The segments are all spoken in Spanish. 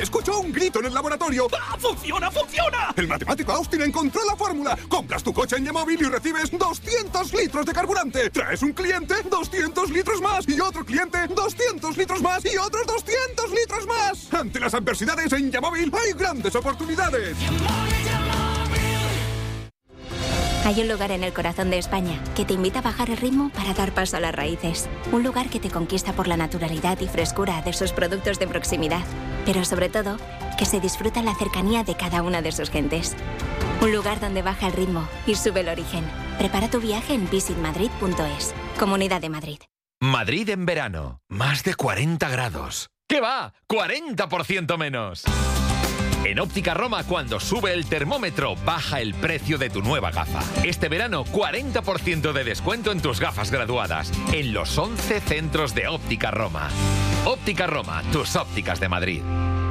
Escuchó un grito en el laboratorio. ¡Ah, funciona! El matemático Austin encontró la fórmula. Compras tu coche en Yamóvil y recibes 200 litros de carburante. Traes un cliente, 200 litros más. Y otro cliente, 200 litros más. Y otros 200 litros más. Ante las adversidades en Yamóvil hay grandes oportunidades. Hay un lugar en el corazón de España que te invita a bajar el ritmo para dar paso a las raíces. Un lugar que te conquista por la naturalidad y frescura de sus productos de proximidad. Pero sobre todo, que se disfruta la cercanía de cada una de sus gentes. Un lugar donde baja el ritmo y sube el origen. Prepara tu viaje en visitmadrid.es. Comunidad de Madrid. Madrid en verano. Más de 40 grados. ¿Qué va? ¡40% menos! En Óptica Roma, cuando sube el termómetro, baja el precio de tu nueva gafa. Este verano, 40% de descuento en tus gafas graduadas. En los 11 centros de Óptica Roma. Óptica Roma, tus ópticas de Madrid.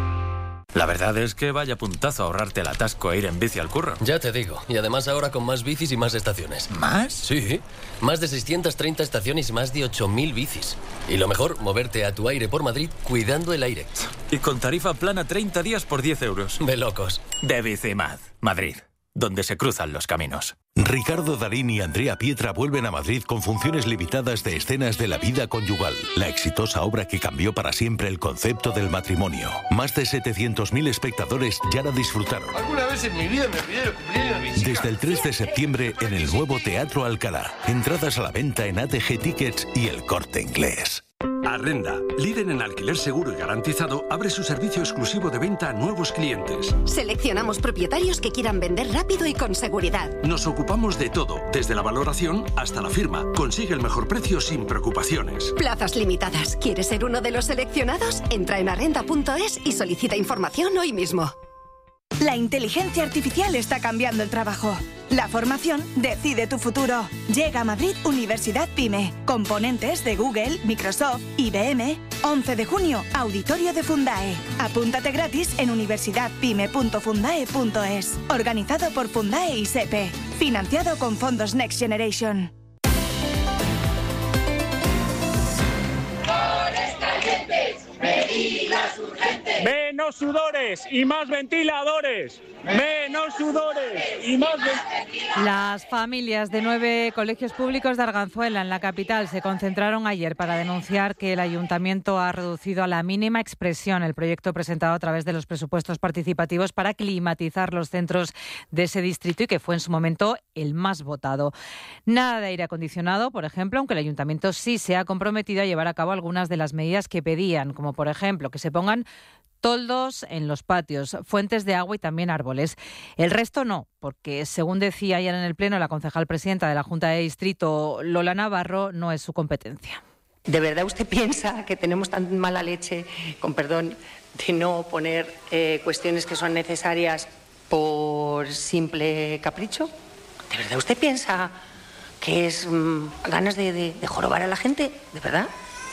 La verdad es que vaya puntazo ahorrarte el atasco e ir en bici al curro. Ya te digo. Y además ahora con más bicis y más estaciones. ¿Más? Sí. Más de 630 estaciones y más de 8.000 bicis. Y lo mejor, moverte a tu aire por Madrid cuidando el aire. Y con tarifa plana 30 días por 10 euros. De locos. De Bicimad. Madrid. Donde se cruzan los caminos. Ricardo Darín y Andrea Pietra vuelven a Madrid con funciones limitadas de escenas de la vida conyugal, la exitosa obra que cambió para siempre el concepto del matrimonio. Más de 700.000 espectadores ya la disfrutaron. Alguna vez en mi vida me olvidé el cumpleaños de mis hijas. Desde el 3 de septiembre en el nuevo Teatro Alcalá. Entradas a la venta en ATG Tickets y El Corte Inglés. Arrenda, líder en alquiler seguro y garantizado, abre su servicio exclusivo de venta a nuevos clientes. Seleccionamos propietarios que quieran vender rápido y con seguridad. Nos ocupamos de todo, desde la valoración hasta la firma. Consigue el mejor precio sin preocupaciones. Plazas limitadas. ¿Quieres ser uno de los seleccionados? Entra en arrenda.es y solicita información hoy mismo. La inteligencia artificial está cambiando el trabajo. La formación decide tu futuro. Llega a Madrid Universidad PyME. Componentes de Google, Microsoft, IBM. 11 de junio, auditorio de Fundae. Apúntate gratis en universidadpyme.fundae.es. Organizado por Fundae y SEPE. Financiado con fondos Next Generation. Medidas urgentes. Menos sudores y más ventiladores. Menos sudores y más ventiladores. Las familias de 9 colegios públicos de Arganzuela, en la capital, se concentraron ayer para denunciar que el ayuntamiento ha reducido a la mínima expresión el proyecto presentado a través de los presupuestos participativos para climatizar los centros de ese distrito y que fue en su momento el más votado. Nada de aire acondicionado, por ejemplo, aunque el ayuntamiento sí se ha comprometido a llevar a cabo algunas de las medidas que pedían, como por ejemplo que se pongan toldos en los patios, fuentes de agua y también árboles. El resto no, porque según decía ayer en el Pleno la concejal presidenta de la Junta de Distrito, Lola Navarro, no es su competencia. ¿De verdad usted piensa que tenemos tan mala leche, con perdón, de no poner cuestiones que son necesarias por simple capricho? ¿De verdad usted piensa que es ganas de jorobar a la gente? ¿De verdad?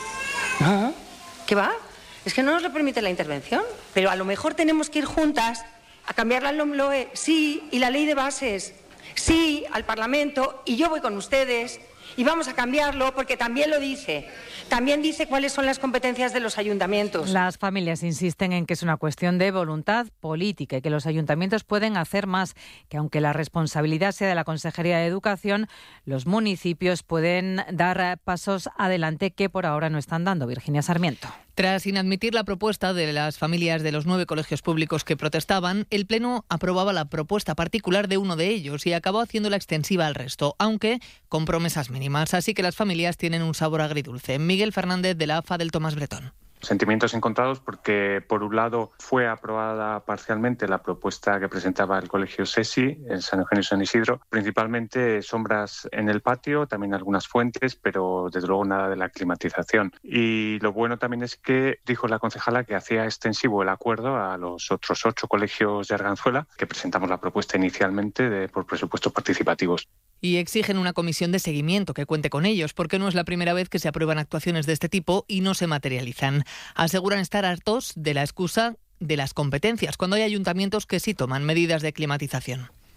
No. ¿Qué va? Es que no nos lo permite la intervención. Pero a lo mejor tenemos que ir juntas a cambiar la LOMLOE, sí, y la ley de bases, sí, al Parlamento, y yo voy con ustedes y vamos a cambiarlo porque también lo dice. También dice cuáles son las competencias de los ayuntamientos. Las familias insisten en que es una cuestión de voluntad política y que los ayuntamientos pueden hacer más, que aunque la responsabilidad sea de la Consejería de Educación, los municipios pueden dar pasos adelante que por ahora no están dando. Virginia Sarmiento. Tras inadmitir la propuesta de las familias de los 9 colegios públicos que protestaban, el Pleno aprobaba la propuesta particular de uno de ellos y acabó haciéndola extensiva al resto, aunque con promesas mínimas. Así que las familias tienen un sabor agridulce. Miguel Fernández, de la AFA del Tomás Bretón. Sentimientos encontrados porque, por un lado, fue aprobada parcialmente la propuesta que presentaba el Colegio SESI en San Eugenio y San Isidro, principalmente sombras en el patio, también algunas fuentes, pero desde luego nada de la climatización. Y lo bueno también es que dijo la concejala que hacía extensivo el acuerdo a los otros 8 colegios de Arganzuela que presentamos la propuesta inicialmente por presupuestos participativos. Y exigen una comisión de seguimiento que cuente con ellos, porque no es la primera vez que se aprueban actuaciones de este tipo y no se materializan. Aseguran estar hartos de la excusa de las competencias, cuando hay ayuntamientos que sí toman medidas de climatización.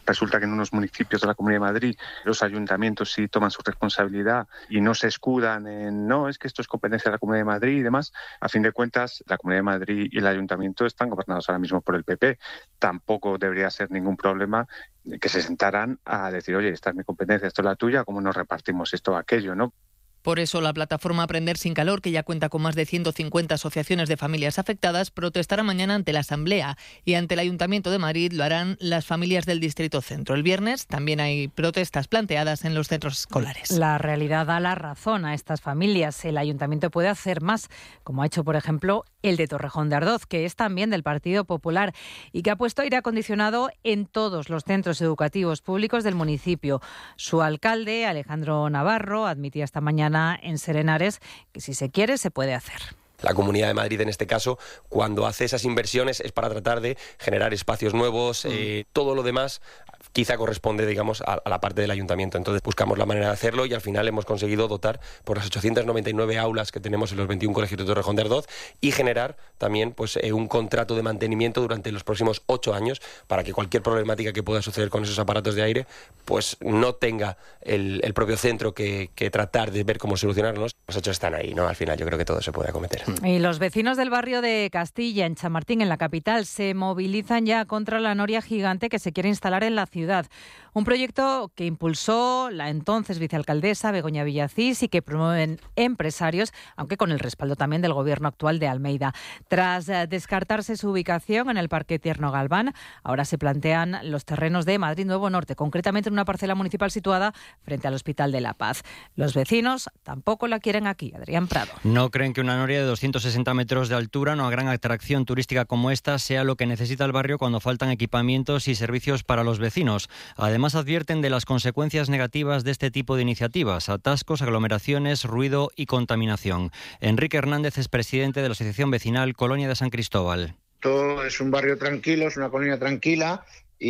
Resulta que en unos municipios de la Comunidad de Madrid los ayuntamientos sí toman su responsabilidad y no se escudan en no, es que esto es competencia de la Comunidad de Madrid y demás. A fin de cuentas, la Comunidad de Madrid y el ayuntamiento están gobernados ahora mismo por el PP. Tampoco debería ser ningún problema que se sentaran a decir, oye, esta es mi competencia, esto es la tuya, ¿cómo nos repartimos esto o aquello, no? Por eso la plataforma Aprender sin Calor, que ya cuenta con más de 150 asociaciones de familias afectadas, protestará mañana ante la Asamblea y ante el Ayuntamiento de Madrid lo harán las familias del Distrito Centro. El viernes también hay protestas planteadas en los centros escolares. La realidad da la razón a estas familias. El Ayuntamiento puede hacer más, como ha hecho, por ejemplo, el de Torrejón de Ardoz, que es también del Partido Popular y que ha puesto aire acondicionado en todos los centros educativos públicos del municipio. Su alcalde, Alejandro Navarro, admitía esta mañana en Serenares que si se quiere se puede hacer. La Comunidad de Madrid, en este caso, cuando hace esas inversiones es para tratar de generar espacios nuevos. Todo lo demás quizá corresponde, digamos, a la parte del ayuntamiento. Entonces buscamos la manera de hacerlo y al final hemos conseguido dotar por las 899 aulas que tenemos en los 21 colegios de Torrejón de Ardoz y generar también pues un contrato de mantenimiento durante los próximos 8 años para que cualquier problemática que pueda suceder con esos aparatos de aire pues no tenga el propio centro que tratar de ver cómo solucionarlos. Los hechos están ahí, ¿no? Al final yo creo que todo se puede acometer. Y los vecinos del barrio de Castilla, en Chamartín, en la capital, se movilizan ya contra la noria gigante que se quiere instalar en la ciudad. Un proyecto que impulsó la entonces vicealcaldesa Begoña Villacís y que promueven empresarios, aunque con el respaldo también del gobierno actual de Almeida. Tras descartarse su ubicación en el Parque Tierno Galván, ahora se plantean los terrenos de Madrid Nuevo Norte, concretamente en una parcela municipal situada frente al Hospital de la Paz. Los vecinos tampoco la quieren aquí. Adrián Prado. No creen que una noria de 260 metros de altura, una gran atracción turística como esta, sea lo que necesita el barrio cuando faltan equipamientos y servicios para los vecinos. Además, advierten de las consecuencias negativas de este tipo de iniciativas: atascos, aglomeraciones, ruido y contaminación. Enrique Hernández es presidente de la Asociación Vecinal Colonia de San Cristóbal. Esto es un barrio tranquilo, es una colonia tranquila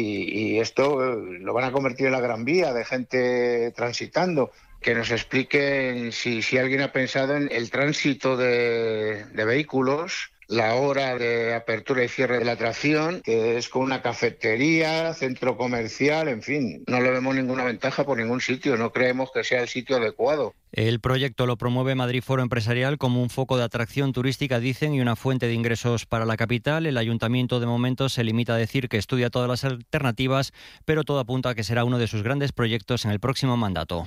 y esto lo van a convertir en la Gran Vía de gente transitando. Que nos expliquen si alguien ha pensado en el tránsito de vehículos, la hora de apertura y cierre de la atracción, que es con una cafetería, centro comercial, en fin. No le vemos ninguna ventaja por ningún sitio, no creemos que sea el sitio adecuado. El proyecto lo promueve Madrid Foro Empresarial como un foco de atracción turística, dicen, y una fuente de ingresos para la capital. El ayuntamiento de momento se limita a decir que estudia todas las alternativas, pero todo apunta a que será uno de sus grandes proyectos en el próximo mandato.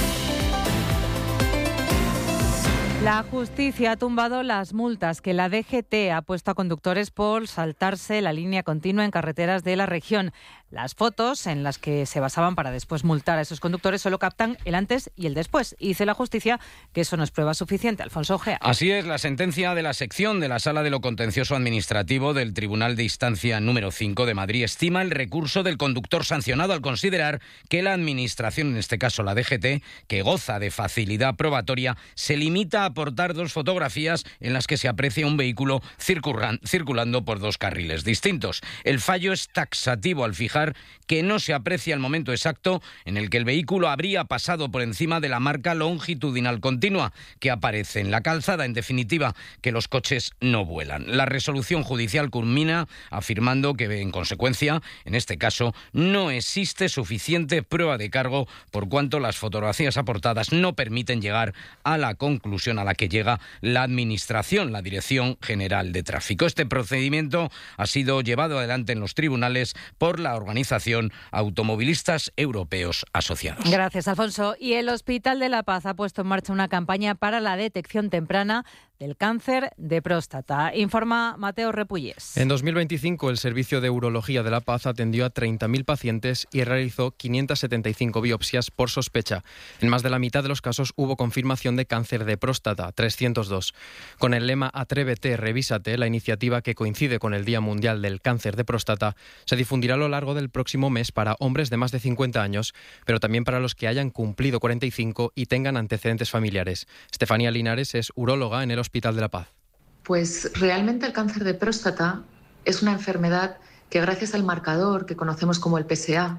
La justicia ha tumbado las multas que la DGT ha puesto a conductores por saltarse la línea continua en carreteras de la región. Las fotos en las que se basaban para después multar a esos conductores solo captan el antes y el después. Y dice la justicia que eso no es prueba suficiente. Alfonso Ojea. Así es, la sentencia de la sección de la Sala de lo Contencioso Administrativo del Tribunal de Instancia número 5 de Madrid estima el recurso del conductor sancionado al considerar que la Administración, en este caso la DGT, que goza de facilidad probatoria, se limita a aportar 2 fotografías en las que se aprecia un vehículo circulando por 2 carriles distintos. El fallo es taxativo al fijar que no se aprecia el momento exacto en el que el vehículo habría pasado por encima de la marca longitudinal continua que aparece en la calzada. En definitiva, que los coches no vuelan. La resolución judicial culmina afirmando que, en consecuencia, en este caso, no existe suficiente prueba de cargo por cuanto las fotografías aportadas no permiten llegar a la conclusión a la que llega la Administración, la Dirección General de Tráfico. Este procedimiento ha sido llevado adelante en los tribunales por la organización Automovilistas Europeos Asociados. Gracias, Alfonso. Y el Hospital de la Paz ha puesto en marcha una campaña para la detección temprana del cáncer de próstata. Informa Mateo Repullés. En 2025, el Servicio de Urología de La Paz atendió a 30.000 pacientes y realizó 575 biopsias por sospecha. En más de la mitad de los casos hubo confirmación de cáncer de próstata, 302. Con el lema Atrévete, revísate, la iniciativa que coincide con el Día Mundial del Cáncer de Próstata, se difundirá a lo largo del próximo mes para hombres de más de 50 años, pero también para los que hayan cumplido 45 y tengan antecedentes familiares. Estefanía Linares es uróloga en el Hospital de la Paz. Pues realmente el cáncer de próstata es una enfermedad que, gracias al marcador que conocemos como el PSA,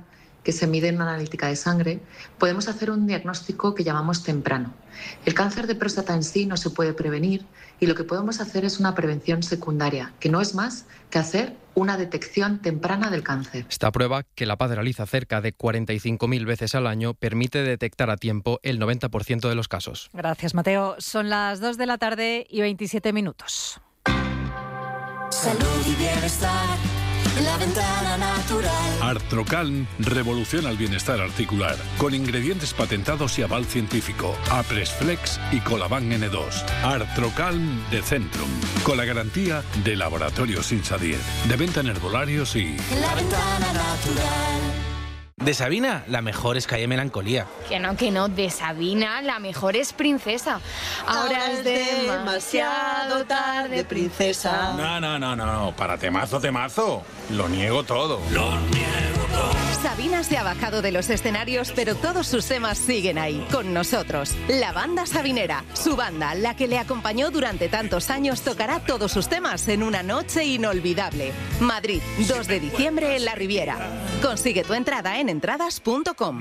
que se mide en una analítica de sangre, podemos hacer un diagnóstico que llamamos temprano. El cáncer de próstata en sí no se puede prevenir y lo que podemos hacer es una prevención secundaria, que no es más que hacer una detección temprana del cáncer. Esta prueba, que La Paz realiza cerca de 45.000 veces al año, permite detectar a tiempo el 90% de los casos. Gracias, Mateo. Son las 2 de la tarde y 27 minutos. Salud y bienestar. La Ventana Natural. Artrocalm revoluciona el bienestar articular con ingredientes patentados y aval científico. Apresflex y Colaban N2. Artrocalm de Centrum, con la garantía de Laboratorios Insadir, de venta en herbolarios y... La Ventana Natural. De Sabina, la mejor es Calle Melancolía. Que no, de Sabina, la mejor es Princesa. Ahora es demasiado tarde, princesa. No, para temazo. Lo niego todo. Sabina se ha bajado de los escenarios, pero todos sus temas siguen ahí, con nosotros. La banda sabinera, su banda, la que le acompañó durante tantos años, tocará todos sus temas en una noche inolvidable. Madrid, 2 de diciembre en La Riviera. Consigue tu entrada en entradas.com.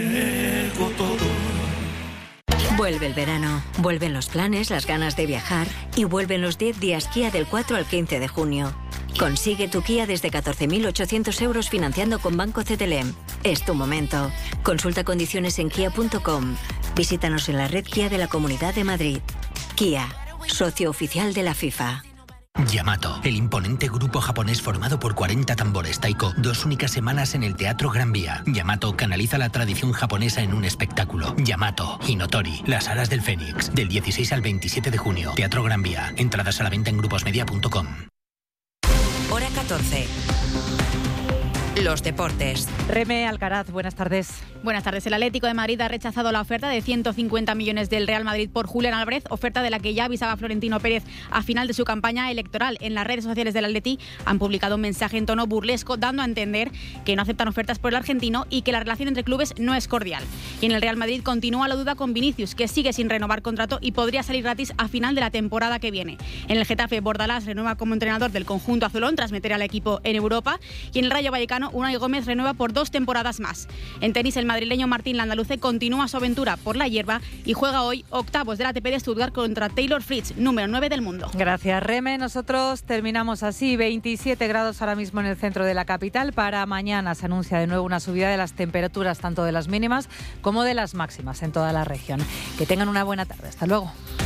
Vuelve el verano, vuelven los planes, las ganas de viajar y vuelven los 10 días Kia del 4 al 15 de junio. Consigue tu Kia desde 14.800 euros financiando con Banco CTLM. Es tu momento. Consulta condiciones en kia.com. Visítanos en la red Kia de la Comunidad de Madrid. Kia, socio oficial de la FIFA. Yamato, el imponente grupo japonés formado por 40 tambores taiko, 2 únicas semanas en el Teatro Gran Vía. Yamato canaliza la tradición japonesa en un espectáculo. Yamato, Hinotori, Las Alas del Fénix, del 16 al 27 de junio. Teatro Gran Vía. Entradas a la venta en gruposmedia.com. Hora 14. Los deportes. Reme Alcaraz, buenas tardes. Buenas tardes. El Atlético de Madrid ha rechazado la oferta de 150 millones del Real Madrid por Julián Álvarez, oferta de la que ya avisaba Florentino Pérez a final de su campaña electoral. En las redes sociales del Atleti han publicado un mensaje en tono burlesco dando a entender que no aceptan ofertas por el argentino y que la relación entre clubes no es cordial. Y en el Real Madrid continúa la duda con Vinicius, que sigue sin renovar contrato y podría salir gratis a final de la temporada que viene. En el Getafe, Bordalás renueva como entrenador del conjunto azulón tras meter al equipo en Europa, y en el Rayo Vallecano Unai Gómez renueva por 2 temporadas más. En tenis, el madrileño Martín Landaluce continúa su aventura por la hierba y juega hoy octavos de la ATP de Stuttgart contra Taylor Fritz, número 9 del mundo. Gracias, Reme. Nosotros terminamos así. 27 grados ahora mismo en el centro de la capital. Para mañana se anuncia de nuevo una subida de las temperaturas, tanto de las mínimas como de las máximas en toda la región. Que tengan una buena tarde. Hasta luego.